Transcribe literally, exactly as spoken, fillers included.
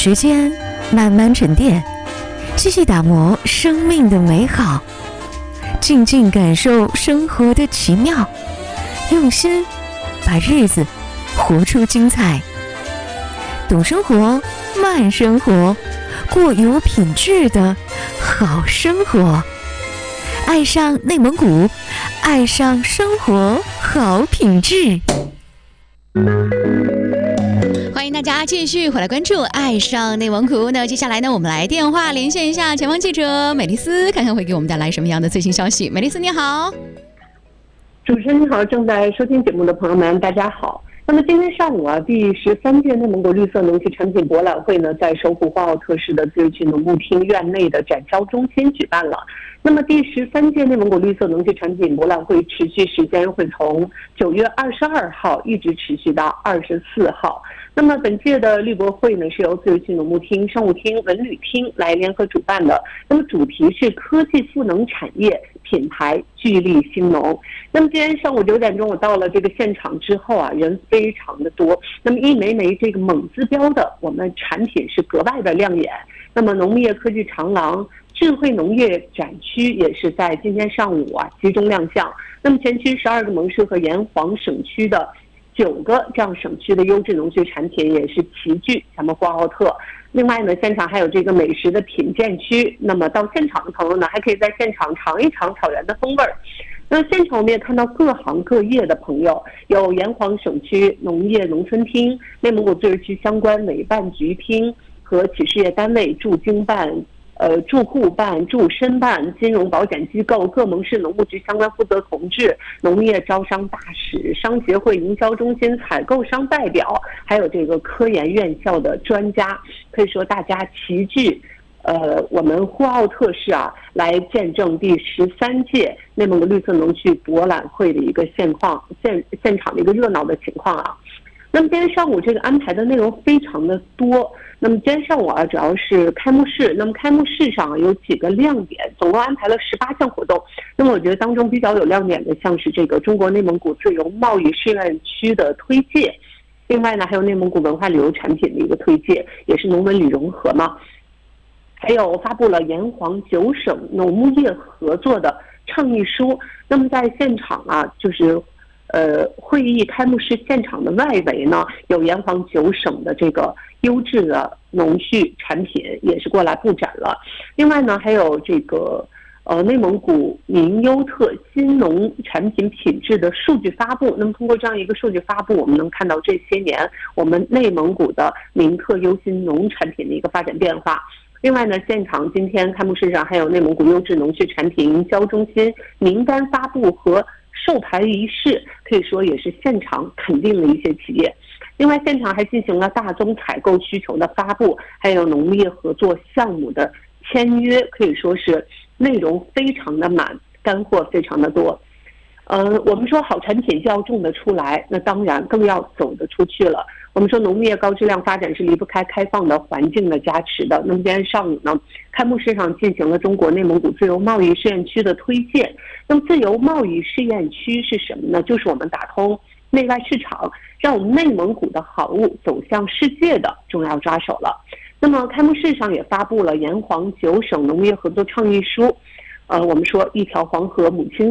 时间慢慢沉淀，细细打磨生命的美好，静静感受生活的奇妙，用心把日子活出精彩。懂生活，慢生活，过有品质的好生活。爱上内蒙古，爱上生活好品质。欢迎大家继续回来关注爱上内蒙古。那接下来呢，我们来电话连线一下前方记者美丽丝，看看会给我们带来什么样的最新消息。美丽丝你好。 主持人你好，正在收听节目的朋友们大家好。那么今天上午啊，第十三届内蒙古绿色农区产品博览会呢，在首府呼和浩特市的自治区农牧厅院内的展销中心举办了。那么第十三届内蒙古绿色农区产品博览会持续时间会从九月二十二号一直持续到二十四号。那么本届的绿博会呢，是由自治区农牧厅、商务厅、文旅厅来联合主办的。那么主题是科技赋能产业，品牌聚力兴农。那么今天上午九点钟，我到了这个现场之后啊，人非常的多。那么一枚枚这个蒙字标的我们产品是格外的亮眼。那么农业科技长廊、智慧农业展区也是在今天上午啊集中亮相。那么前区十二个盟市和沿黄省区的九个这样省区的优质农区产品也是齐聚咱们呼和浩特。另外呢，现场还有这个美食的品鉴区，那么到现场的朋友呢，还可以在现场尝一尝草原的风味儿。那现场我们也看到各行各业的朋友，有沿黄省区农业农村厅、内蒙古自治区相关委办局厅和企事业单位、驻京办、呃驻沪办、驻申办、金融保险机构、各盟市农牧局相关负责同志、农业招商大使、商协会营销中心采购商代表，还有这个科研院校的专家，可以说大家齐聚呃，我们呼和浩特市啊，来见证第十三届内蒙古绿色农区博览会的一个现况、现现场的一个热闹的情况啊。那么今天上午这个安排的内容非常的多。那么今天上午啊，主要是开幕式。那么开幕式上有几个亮点，总共安排了十八项活动。那么我觉得当中比较有亮点的，像是这个中国内蒙古自由贸易试验区的推介，另外呢还有内蒙古文化旅游产品的一个推介，也是农文旅融合嘛。还有发布了沿黄九省农牧业合作的倡议书。那么在现场啊，就是呃会议开幕式现场的外围呢，有沿黄九省的这个优质的农畜产品也是过来布展了。另外呢，还有这个呃内蒙古民优特新农产品品质的数据发布。那么通过这样一个数据发布，我们能看到这些年我们内蒙古的民特优新农产品的一个发展变化。另外呢，现场今天开幕式上还有内蒙古优质农畜产品营销中心名单发布和授牌仪式，可以说也是现场肯定了一些企业。另外现场还进行了大宗采购需求的发布，还有农业合作项目的签约，可以说是内容非常的满，干货非常的多。嗯，我们说好产品就要种得出来，那当然更要走得出去了。我们说农业高质量发展是离不开开放的环境的加持的。那么今天上午呢，开幕式上进行了中国内蒙古自由贸易试验区的推荐。那么自由贸易试验区是什么呢？就是我们打通内外市场，让我们内蒙古的好物走向世界的重要抓手了。那么开幕式上也发布了沿黄九省农业合作倡议书。呃，我们说一条黄河母亲